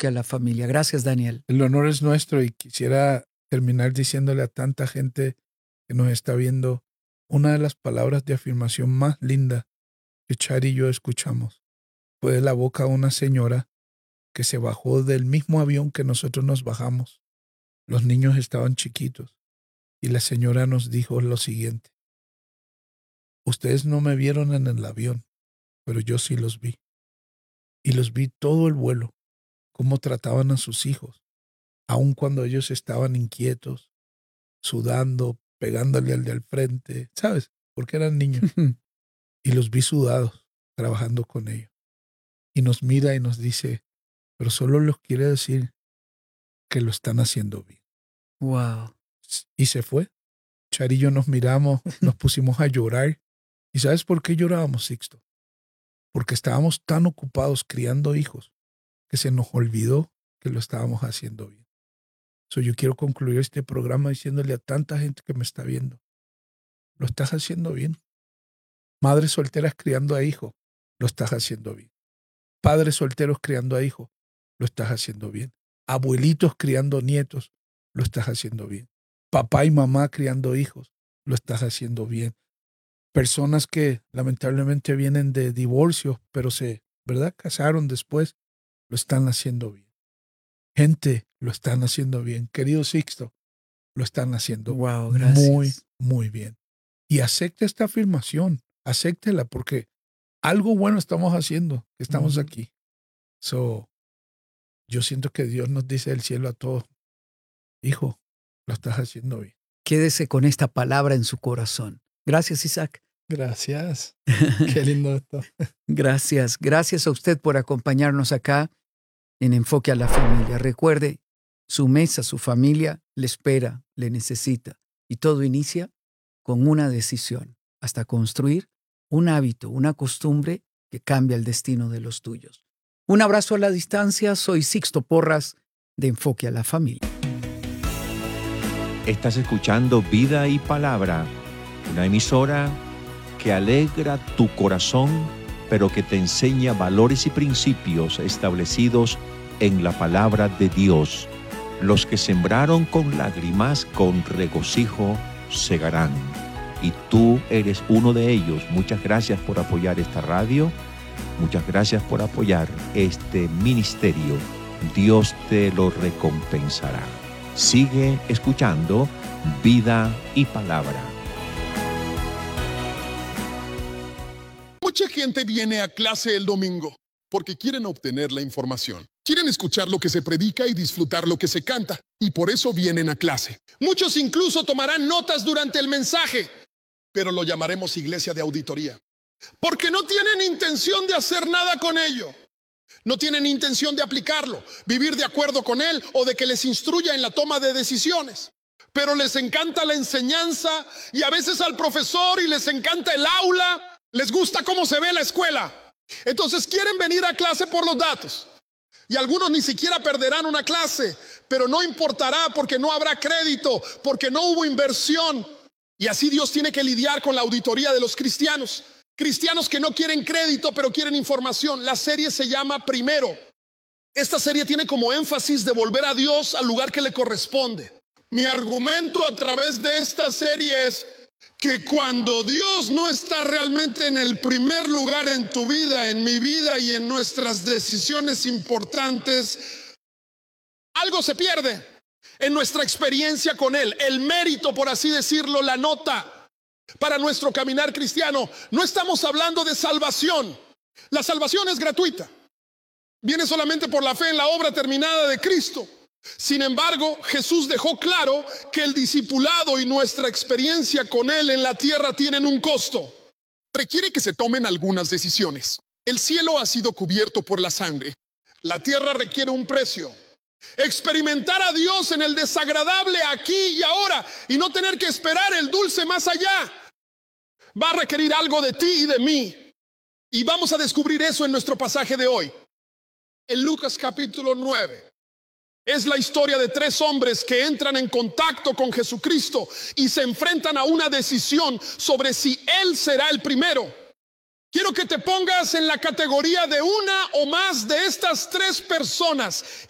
Enfoque a la Familia. Gracias, Daniel. El honor es nuestro y quisiera terminar diciéndole a tanta gente que nos está viendo una de las palabras de afirmación más linda que Chari y yo escuchamos. Fue de la boca de una señora que se bajó del mismo avión que nosotros nos bajamos. Los niños estaban chiquitos y la señora nos dijo lo siguiente: ustedes no me vieron en el avión, pero yo sí los vi. Y los vi todo el vuelo, cómo trataban a sus hijos, aun cuando ellos estaban inquietos, sudando, pegándole al de al frente, ¿sabes? Porque eran niños. Y los vi sudados, trabajando con ellos. Y nos mira y nos dice, pero solo les quiere decir que lo están haciendo bien. Wow. Y se fue. Chari y yo nos miramos, nos pusimos a llorar. ¿Y sabes por qué llorábamos, Sixto? Porque estábamos tan ocupados criando hijos que se nos olvidó que lo estábamos haciendo bien. Yo quiero concluir este programa diciéndole a tanta gente que me está viendo, lo estás haciendo bien. Madres solteras criando a hijos, lo estás haciendo bien. Padres solteros criando a hijos, lo estás haciendo bien. Abuelitos criando nietos, lo estás haciendo bien. Papá y mamá criando hijos, lo estás haciendo bien. Personas que lamentablemente vienen de divorcios, pero ¿verdad? Casaron después, lo están haciendo bien. Gente, lo están haciendo bien. Querido Sixto, lo están haciendo muy, muy bien. Y acepte esta afirmación, acéptela, porque algo bueno estamos haciendo, que estamos aquí. Yo siento que Dios nos dice del cielo a todos, hijo, lo estás haciendo bien. Quédese con esta palabra en su corazón. Gracias, Isaac. Gracias. Qué lindo esto. Gracias. Gracias a usted por acompañarnos acá en Enfoque a la Familia. Recuerde, su mesa, su familia le espera, le necesita. Y todo inicia con una decisión, hasta construir un hábito, una costumbre que cambia el destino de los tuyos. Un abrazo a la distancia. Soy Sixto Porras de Enfoque a la Familia. Estás escuchando Vida y Palabra, una emisora que alegra tu corazón, pero que te enseña valores y principios establecidos en la palabra de Dios. Los que sembraron con lágrimas, con regocijo segarán. Y tú eres uno de ellos. Muchas gracias por apoyar esta radio. Muchas gracias por apoyar este ministerio. Dios te lo recompensará. Sigue escuchando Vida y Palabra. Mucha gente viene a clase el domingo porque quieren obtener la información. Quieren escuchar lo que se predica y disfrutar lo que se canta. Y por eso vienen a clase. Muchos incluso tomarán notas durante el mensaje, pero lo llamaremos iglesia de auditoría. Porque no tienen intención de hacer nada con ello. No tienen intención de aplicarlo, vivir de acuerdo con él o de que les instruya en la toma de decisiones. Pero les encanta la enseñanza y a veces al profesor, y les encanta el aula, les gusta cómo se ve la escuela. Entonces quieren venir a clase por los datos. Y algunos ni siquiera perderán una clase, pero no importará porque no habrá crédito, porque no hubo inversión. Y así Dios tiene que lidiar con la auditoría de los cristianos. Cristianos que no quieren crédito, pero quieren información. La serie se llama Primero. Esta serie tiene como énfasis devolver a Dios al lugar que le corresponde. Mi argumento a través de esta serie es que cuando Dios no está realmente en el primer lugar en tu vida, en mi vida y en nuestras decisiones importantes, algo se pierde en nuestra experiencia con Él. El mérito, por así decirlo, la nota para nuestro caminar cristiano. No estamos hablando de salvación. La salvación es gratuita. Viene solamente por la fe en la obra terminada de Cristo. Sin embargo, Jesús dejó claro que el discipulado y nuestra experiencia con Él en la tierra tienen un costo. Requiere que se tomen algunas decisiones. El cielo ha sido cubierto por la sangre. La tierra requiere un precio. Experimentar a Dios en el desagradable aquí y ahora y no tener que esperar el dulce más allá va a requerir algo de ti y de mí. Y vamos a descubrir eso en nuestro pasaje de hoy. En Lucas capítulo 9 es la historia de 3 hombres que entran en contacto con Jesucristo y se enfrentan a una decisión sobre si Él será el primero. Quiero que te pongas en la categoría de una o más de estas 3 personas